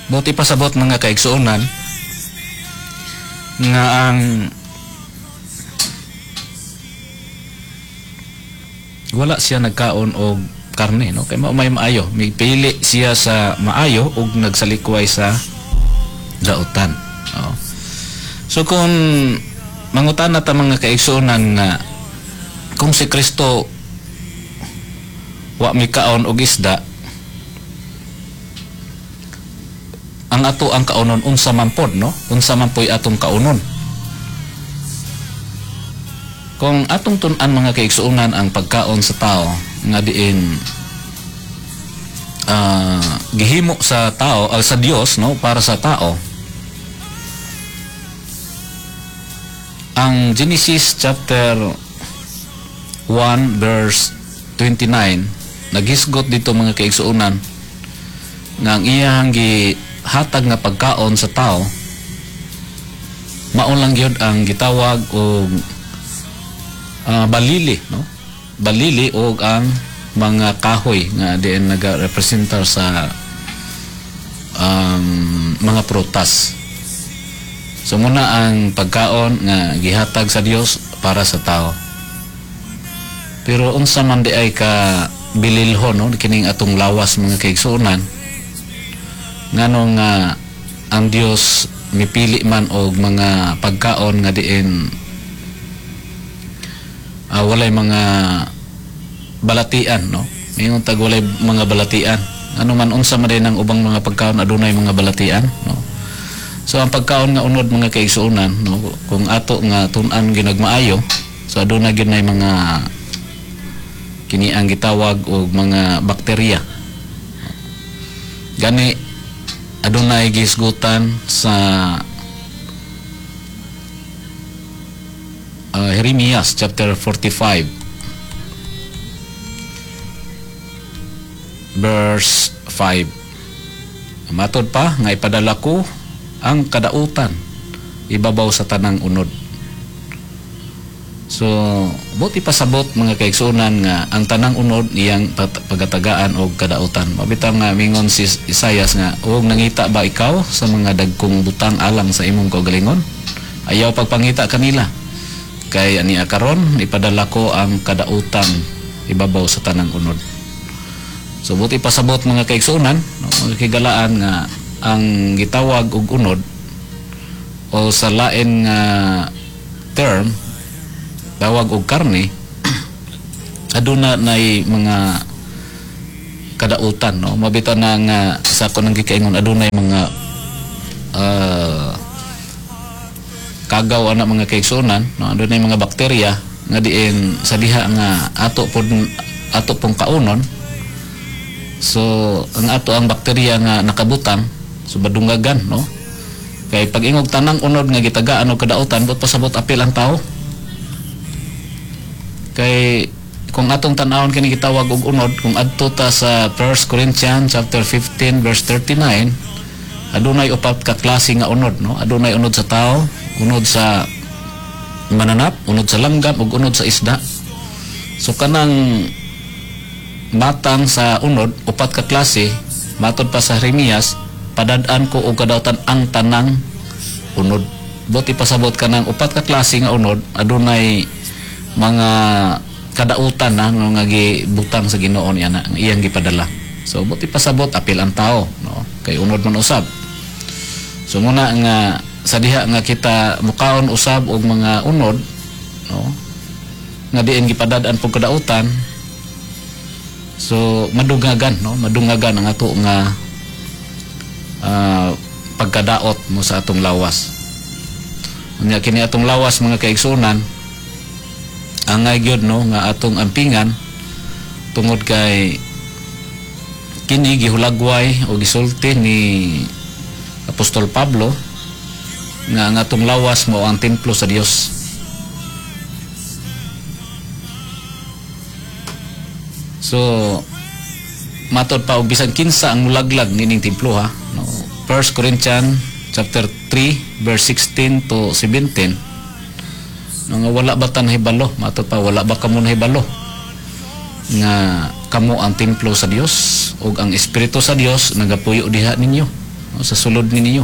Buti pasabot mga kaigsuonan nga ang wala siya nagkaon og karne, no? Kay may maayo, may pili siya sa maayo ug nagsalikway sa dautan. Oh. So kung mangutan na ta mga kaigsuonan nga kung si Kristo wa may kaon og isda, ang ato ang kaunon unsa man pod, no? Unsa man po'y atong kaunon. Kung atong tun-an mga kaigsuonan ang pagkaon sa tao nga diin gihimo sa tao sa Dios, no, para sa tao, ang Genesis chapter 1 verse 29 naghisgot dito mga kaigsuonan nga ang iyang gihatag nga pagkaon sa tao mao lang gyud ang gitawag og balili, no? Balili og ang mga kahoy nga diin nagarepresentar sa mga prutas. So muna ang pagkaon nga gihatag sa Dios para sa tao. Pero unsa man di ay ka bililhon, no, kining atong lawas mga kaigsuonan nganong ang Dios mipili man og mga pagkaon nga diin walay mga balatian, no? Mayong tag walay mga balatian. Ano man unsa man din ang ubang mga pagkaon adunay mga balatian, no? So ang pagkaon nga unod mga kaigsuonan, no, kung ato nga tun-an ginagmaayo, so adunay ginay mga kini ang gitawag og mga bakterya. Gani adunay gisgutan sa Jeremias chapter 45 verse 5. Matod pa nga ipadala ko ang kadautan ibabaw sa tanang unod. So buti pasabot mga kaigsuonan nga ang tanang unod iyang pagatagaan og kadautan. Mabitaw nga mingon si Isaias nga og nangita ba ikaw sa mga dagkong butang alang sa imong kaugalingon? Ayaw pagpangita kanila. Kay ani karon ipadala ko ang kadautan ibabaw sa tanang unod. So buti pasabot mga kaigsuonan, no, kigalaan nga ang gitawag og unod o sa lain nga term tawag og karne aduna nay mga kadautan, no? Mabitaw na nga sa kunang gikaingon adunay mga kagaw ana mga kaigsuonan, no? Adunay mga bakterya nga diin sa diha nga ato pong kaunon. So ang ato ang bakterya nga nakabutang so badungagan, no? Kay pag ingog tanang unod nga gitagaan og kadautan but pasabot apil ang tao. Kay kung atong tan-awon kini gitawag og unod, kung adto ta sa 1 Corinthians chapter 15 verse 39, adunay upat ka klase nga unod, no? Adunay unod sa tao, unod sa mananap, unod sa langgam ug unod sa isda. So kanang matang sa unod upat ka klase, matod pa sa Jeremias, padad-an ko og kadautan ang tanang unod. Buti pasabot kanang upat ka klase nga unod adunay mga kadautan na nga gibutang sa Ginoo niya na iyang gipadala. So buti pasabot apil ang tao, no? Kay unod man usab. So muna nga sa diha nga kita mukaon usab og mga unod, no, nga diin gipadad-an pug kadautan. So madungagan, no, madungagan ang ato nga pagkadaot mo sa atong lawas. Unya kini atong lawas mga kaigsuonan angay gyud, no, nga atong ampingan tungod kay kini gihulagway o gisulti ni Apostol Pablo nga ang atong lawas mo ang templo sa Dios. So matod pa og bisan kinsa ang mulaglag nining templo, ha, no? 1 Corinthians chapter 3 verse 16 to 17, nga wala ba ta nahibalo, matod pa wala ba kamo nahibalo nga kamo ang templo sa Dios ug ang espiritu sa Dios nagapuyo diha ninyo. no, sa sulod ninyo.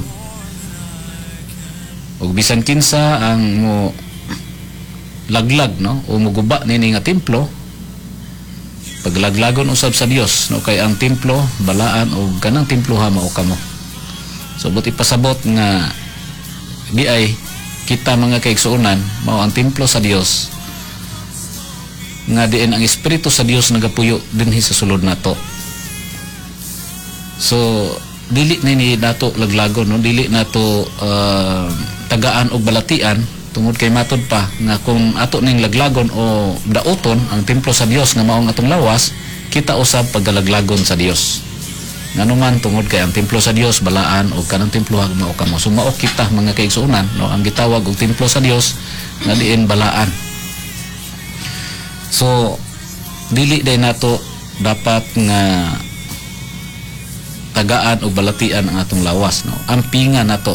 Ug bisan kinsa ang mo laglag, no, o muguba nini nga templo, paglaglagon usab sa Dios, no, kay ang templo balaan og kanang templo ha mao kamo. So buti pasabot nga di ay kita mga kaigsuonan mao ang templo sa Dios, nga diin ang espiritu sa Dios nagapuyo dinhi sa sulod nato. So dili na ni nato laglagon, no, dili nato tagaan og balatian, tungod kay matod pa nga kung ato ning laglagon o daoton ang templo sa Dios nga maong atong lawas, kita usab paggalaglagon sa Dios. Nganuman tungod kay ang templo sa Dios balaan o kanang templo ha mao kamo. So mao kita mga kaigsuonan, no, ang gitawag og templo sa Dios nga diin balaan. So dili day nato dapat nga tagaan o balatian ang atong lawas, no, ampingan nato.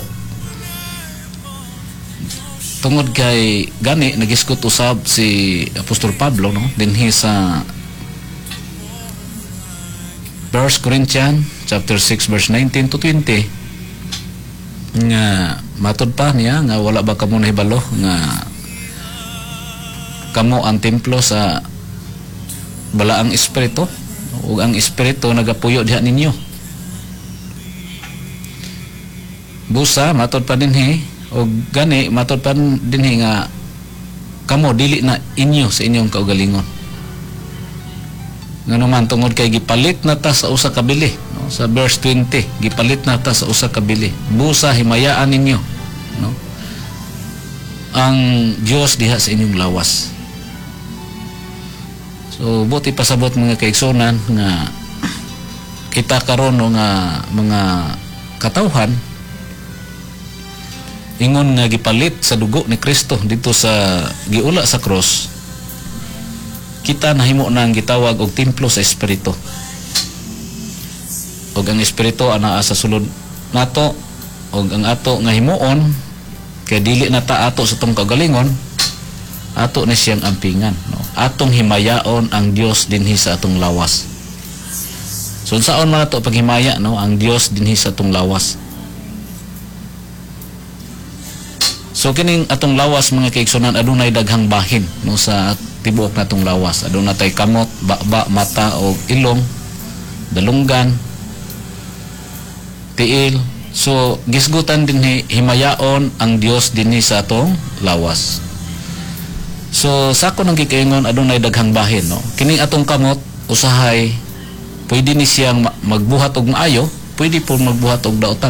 Tungod kay gani nagiskot usab si Apostol Pablo, no, dinhi sa 1 Corinthians chapter 6 verse 19 to 20 nga matod pa niya nga wala ba kamo nahibalo nga kamo ang templo sa balaang espiritu ug ang espiritu nagapuyo diha ninyo. Busa matod pa dinhi o gani matod pa dinhi nga kamo dili na inyo sa inyong kaugalingon. Nganuman tungod kay gipalit na ta sa usa ka bili, no, sa verse 20 gipalit na ta sa usa ka bili. Busa himayaan ninyo, no, ang Dios diha sa inyong lawas. So buti pasabot mga kaigsuonan nga kita karon, no, nga mga katawhan ingon nga gipalit sa dugo ni Kristo dito sa giula sa cross, kita nahimo na ang gitawag og templo sa espiritu. Og ang espiritu anaa sa sulod nato, og ang ato nga himuon kay dili na ta ato sa tong kagalingon, ato ni siyang ampingan, no, atong himayaon ang Dios dinhi sa atong lawas. So saon man nato paghimaya, no, ang Dios dinhi sa atong lawas. So kining atong lawas mga kaigsuonan adunay daghang bahin, no, sa tibuok natong lawas. Aduna tay kamot, baba, mata o ilong, dalunggan, tiil. So gisgutan dinhi himayaon ang Dios dinhi sa atong lawas. So sako nang gikaingon adunay daghang bahin, no. Kining atong kamot usahay pwede ni siyang magbuhat og maayo, pwede po magbuhat og daotan.